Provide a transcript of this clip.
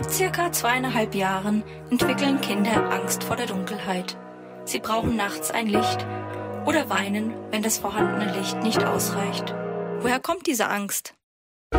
Ab circa 2,5 Jahren entwickeln Kinder Angst vor der Dunkelheit. Sie brauchen nachts ein Licht oder weinen, wenn das vorhandene Licht nicht ausreicht. Woher kommt diese Angst?